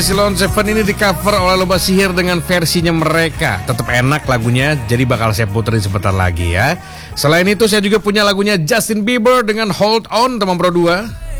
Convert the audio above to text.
Silon Seven ini di cover oleh Lomba Sihir dengan versinya mereka. Tetap enak lagunya, jadi bakal saya puterin sebentar lagi ya. Selain itu saya juga punya lagunya Justin Bieber dengan Hold On teman Pro 2.